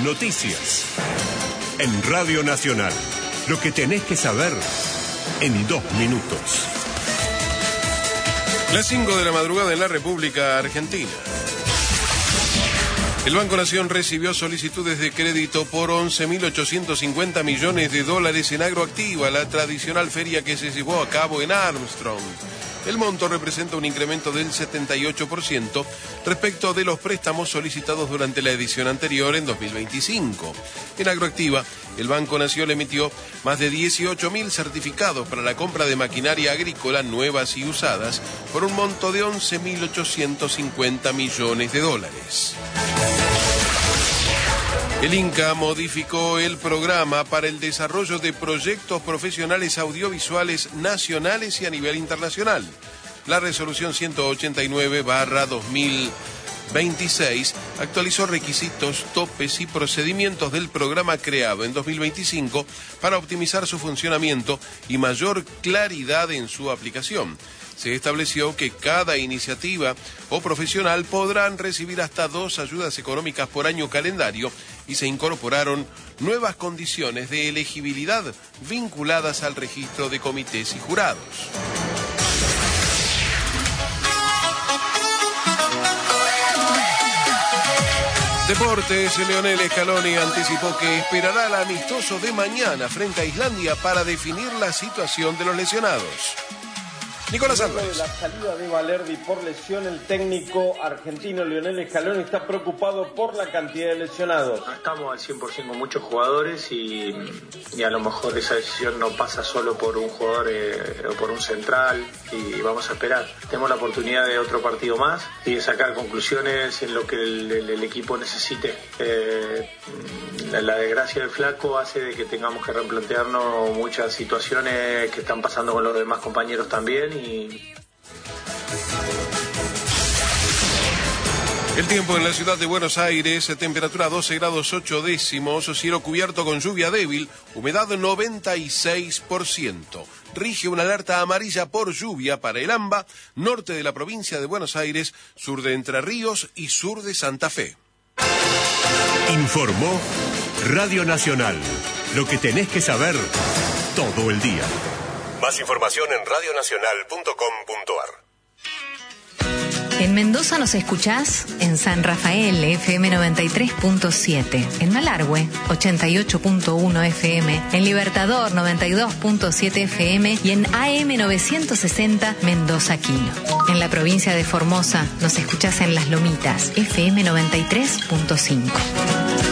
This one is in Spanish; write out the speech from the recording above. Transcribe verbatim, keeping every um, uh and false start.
noticias. En Radio Nacional, lo que tenés que saber en dos minutos. Las cinco de la madrugada en la República Argentina. El Banco Nación recibió solicitudes de crédito por once mil ochocientos cincuenta millones de dólares en Agroactiva, la tradicional feria que se llevó a cabo en Armstrong. El monto representa un incremento del setenta y ocho por ciento respecto de los préstamos solicitados durante la edición anterior en dos mil veinticinco. En Agroactiva, el Banco Nación emitió más de dieciocho mil certificados para la compra de maquinaria agrícola nuevas y usadas por un monto de once mil ochocientos cincuenta millones de dólares. El INCA modificó el programa para el desarrollo de proyectos profesionales audiovisuales nacionales y a nivel internacional. La resolución ciento ochenta y nueve barra dos mil veintiséis actualizó requisitos, topes y procedimientos del programa creado en dos mil veinticinco para optimizar su funcionamiento y mayor claridad en su aplicación. Se estableció que cada iniciativa o profesional podrán recibir hasta dos ayudas económicas por año calendario y se incorporaron nuevas condiciones de elegibilidad vinculadas al registro de comités y jurados. Deportes, Leonel Scaloni anticipó que esperará el amistoso de mañana frente a Islandia para definir la situación de los lesionados. Nicolás Álvarez. Luego de la salida de Valerdi por lesión, el técnico argentino Lionel Scaloni está preocupado por la cantidad de lesionados. No estamos al cien por ciento con muchos jugadores y, y a lo mejor esa decisión no pasa solo por un jugador eh, o por un central y vamos a esperar. Tenemos la oportunidad de otro partido más y de sacar conclusiones en lo que el, el, el equipo necesite. Eh, la, la desgracia del flaco hace de que tengamos que replantearnos muchas situaciones que están pasando con los demás compañeros también. Y el tiempo en la ciudad de Buenos Aires, temperatura doce grados ocho décimos, cielo cubierto con lluvia débil, humedad noventa y seis por ciento. Rige una alerta amarilla por lluvia para el AMBA, norte de la provincia de Buenos Aires, sur de Entre Ríos y sur de Santa Fe. Informó Radio Nacional, lo que tenés que saber todo el día. Más información en radio nacional punto com punto a r. En Mendoza nos escuchás en San Rafael, F M noventa y tres punto siete, en Malargüe, ochenta y ocho punto uno F M, en Libertador, noventa y dos punto siete F M y en A M novecientos sesenta Mendoza Quino. En la provincia de Formosa nos escuchás en Las Lomitas, F M noventa y tres punto cinco.